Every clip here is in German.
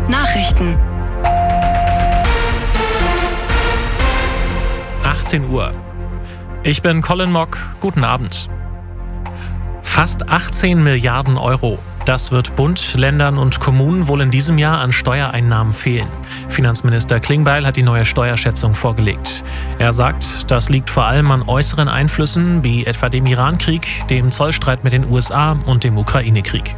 Nachrichten. 18 Uhr. Ich bin Colin Mock. Guten Abend. Fast 18 Milliarden Euro. Das wird Bund, Ländern und Kommunen wohl in diesem Jahr an Steuereinnahmen fehlen. Finanzminister Klingbeil hat die neue Steuerschätzung vorgelegt. Er sagt, das liegt vor allem an äußeren Einflüssen wie etwa dem Irankrieg, dem Zollstreit mit den USA und dem Ukraine-Krieg.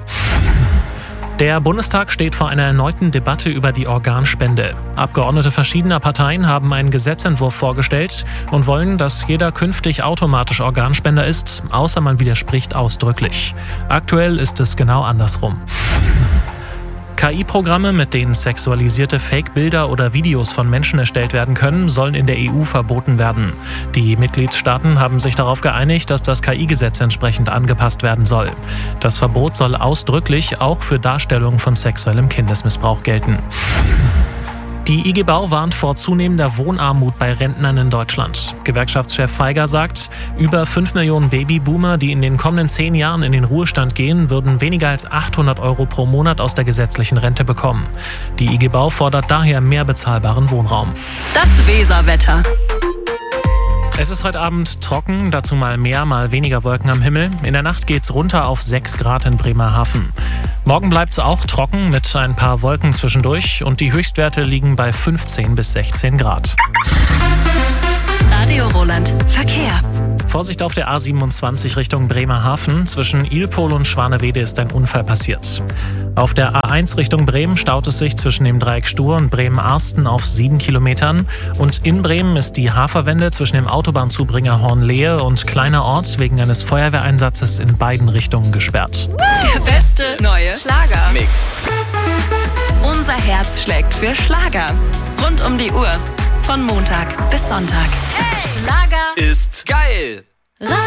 Der Bundestag steht vor einer erneuten Debatte über die Organspende. Abgeordnete verschiedener Parteien haben einen Gesetzentwurf vorgestellt und wollen, dass jeder künftig automatisch Organspender ist, außer man widerspricht ausdrücklich. Aktuell ist es genau andersrum. KI-Programme, mit denen sexualisierte Fake-Bilder oder Videos von Menschen erstellt werden können, sollen in der EU verboten werden. Die Mitgliedstaaten haben sich darauf geeinigt, dass das KI-Gesetz entsprechend angepasst werden soll. Das Verbot soll ausdrücklich auch für Darstellungen von sexuellem Kindesmissbrauch gelten. Die IG Bau warnt vor zunehmender Wohnarmut bei Rentnern in Deutschland. Gewerkschaftschef Feiger sagt, über 5 Millionen Babyboomer, die in den kommenden 10 Jahren in den Ruhestand gehen, würden weniger als 800 Euro pro Monat aus der gesetzlichen Rente bekommen. Die IG Bau fordert daher mehr bezahlbaren Wohnraum. Das Weserwetter. Es ist heute Abend trocken, dazu mal mehr, mal weniger Wolken am Himmel. In der Nacht geht's runter auf 6 Grad in Bremerhaven. Morgen bleibt's auch trocken mit ein paar Wolken zwischendurch und die Höchstwerte liegen bei 15 bis 16 Grad. Radio Roland. Verkehr. Vorsicht auf der A27 Richtung Bremerhaven. Zwischen Ilpol und Schwanewede ist ein Unfall passiert. Auf der A1 Richtung Bremen staut es sich zwischen dem Dreieck Stur und Bremen-Arsten auf 7 Kilometern. Und in Bremen ist die Haferwende zwischen dem Autobahnzubringer Hornlehe und Kleiner Ort wegen eines Feuerwehreinsatzes in beiden Richtungen gesperrt. Der beste neue Schlager-Mix. Unser Herz schlägt für Schlager. Rund um die Uhr. Von Montag bis Sonntag. Schlager ist geil.